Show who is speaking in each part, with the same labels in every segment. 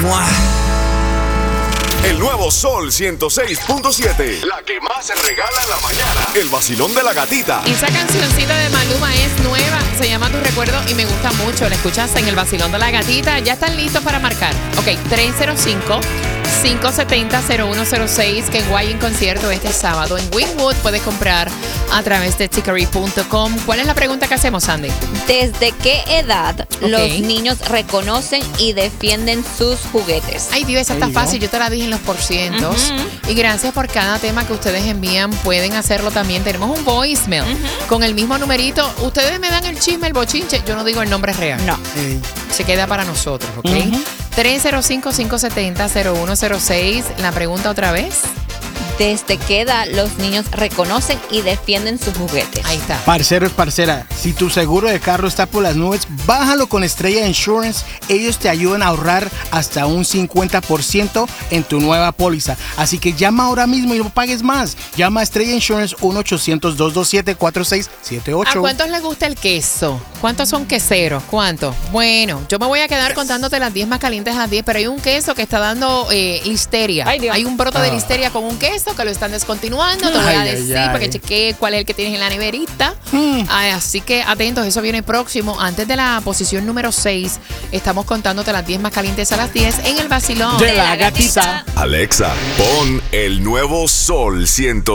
Speaker 1: ¡Mua!
Speaker 2: El nuevo Sol 106.7. La que más se regala en la mañana. El vacilón de la gatita.
Speaker 3: Esa cancioncita de Maluma es nueva. Se llama Tu Recuerdo y me gusta mucho. La escuchas en el vacilón de la gatita. Ya están listos para marcar. Ok, 305-570-0106. Que guay en concierto este sábado en Wynwood. Puedes comprar a través de Tickery.com. ¿Cuál es la pregunta que hacemos, Sandy?
Speaker 4: ¿Desde qué edad los niños reconocen y defienden sus juguetes?
Speaker 3: Ay, Dios, esa está fácil. Yo te la dije en los porcientos. Y gracias por cada tema que ustedes envían. Pueden hacerlo también. Tenemos un voicemail con el mismo numerito. Ustedes me dan el chisme, el bochinche. Yo no digo el nombre real.
Speaker 4: No.
Speaker 3: Se queda para nosotros, ¿ok? 305-570-0106. La pregunta otra vez.
Speaker 4: ¿Desde qué edad los niños reconocen y defienden sus juguetes?
Speaker 3: Ahí está.
Speaker 5: Parceros, parcera, si tu seguro de carro está por las nubes, bájalo con Estrella Insurance. Ellos te ayudan a ahorrar hasta un 50% en tu nueva póliza. Así que llama ahora mismo y no pagues más. Llama a Estrella Insurance 1-800-227-4678.
Speaker 3: ¿A cuántos les gusta el queso? ¿Cuántos son queseros? ¿Cuántos? Bueno, yo me voy a quedar contándote las 10 más calientes a las 10, pero hay un queso que está dando listeria.
Speaker 4: Ay, Dios.
Speaker 3: Hay un brote de listeria con un queso que lo están descontinuando. Te voy a decir para que chequees cuál es el que tienes en la neverita. Así que atentos, eso viene próximo. Antes de la posición número 6, estamos contándote las 10 más calientes a las 10 en el vacilón
Speaker 5: de la gatita.
Speaker 2: Alexa, pon el nuevo Sol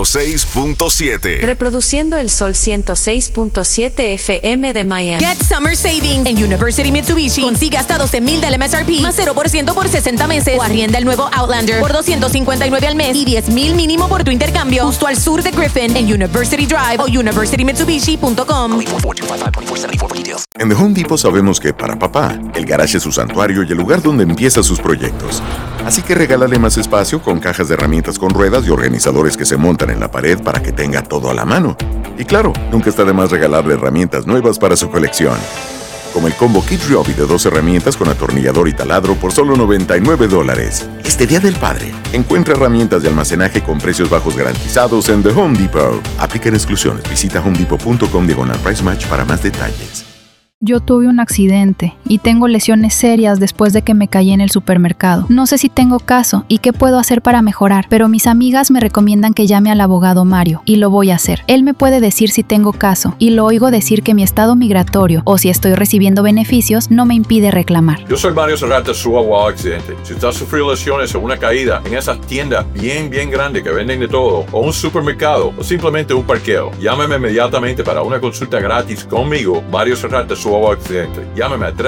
Speaker 2: 106.7.
Speaker 6: Reproduciendo el Sol 106.7 FM de Miami.
Speaker 7: Get Summer Savings en University Mitsubishi. Consigue hasta $12,000 del MSRP más 0% por 60 meses. O arrienda el nuevo Outlander por $259 al mes y $10,000 mínimo por tu intercambio. Justo al sur de Griffin en University Drive o universitymitsubishi.com.
Speaker 8: En The Home Depot sabemos que para papá, el garage es su santuario y el lugar donde empieza sus proyectos. Así que regálale más espacio con cajas de herramientas con ruedas y organizadores que se montan en la pared para que tenga todo a la mano. Y claro, nunca está de más regalarle herramientas nuevas para su colección. Como el combo Kid Ryobi de 2 herramientas con atornillador y taladro por solo $99. Este Día del Padre, encuentra herramientas de almacenaje con precios bajos garantizados en The Home Depot. Aplican exclusiones. Visita homedepot.com/price match para más detalles.
Speaker 9: Yo tuve un accidente y tengo lesiones serias después de que me caí en el supermercado. No sé si tengo caso y qué puedo hacer para mejorar, pero mis amigas me recomiendan que llame al abogado Mario y lo voy a hacer. Él me puede decir si tengo caso y lo oigo decir que mi estado migratorio o si estoy recibiendo beneficios no me impide reclamar.
Speaker 10: Yo soy Mario Serrata, su abogado accidente. Si usted ha sufrido lesiones o una caída en esas tiendas bien grandes que venden de todo, o un supermercado, o simplemente un parqueo, llámeme inmediatamente para una consulta gratis conmigo, Mario Serrata, su abogado accidente. Llámeme a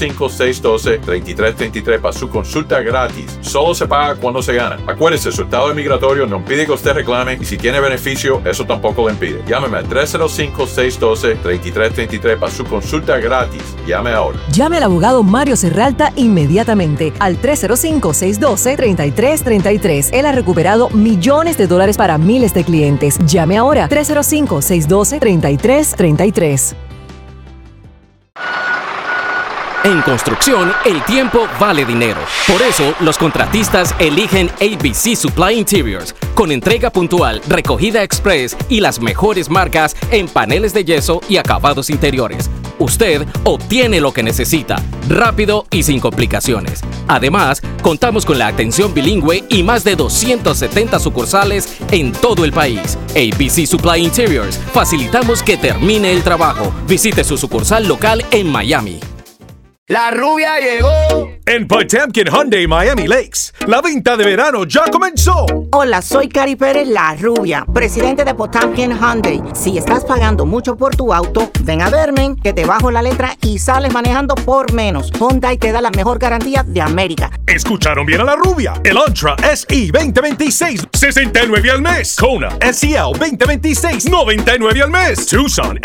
Speaker 10: 305-612-3333 para su consulta gratis. Solo se paga cuando se gana. Acuérdese, su estado migratorio no impide que usted reclame y si tiene beneficio, eso tampoco le impide. Llámeme a 305-612-3333 para su consulta gratis. Llame ahora.
Speaker 11: Llame al abogado Mario Serralta inmediatamente al 305-612-3333. Él ha recuperado millones de dólares para miles de clientes. Llame ahora 305-612-3333.
Speaker 12: En construcción, el tiempo vale dinero. Por eso, los contratistas eligen ABC Supply Interiors, con entrega puntual, recogida express y las mejores marcas en paneles de yeso y acabados interiores. Usted obtiene lo que necesita, rápido y sin complicaciones. Además, contamos con la atención bilingüe y más de 270 sucursales en todo el país. ABC Supply Interiors, facilitamos que termine el trabajo. Visite su sucursal local en Miami.
Speaker 1: La rubia llegó.
Speaker 13: En Potemkin Hyundai Miami Lakes, la venta de verano ya comenzó.
Speaker 14: Hola, soy Cari Pérez, la rubia, presidente de Potemkin Hyundai. Si estás pagando mucho por tu auto, ven a verme, que te bajo la letra y sales manejando por menos. Hyundai te da la mejor garantía de América.
Speaker 13: Escucharon bien a la rubia. El Antra SE 2026, $69 al mes. Kona SEL 2026, $99 al mes. Tucson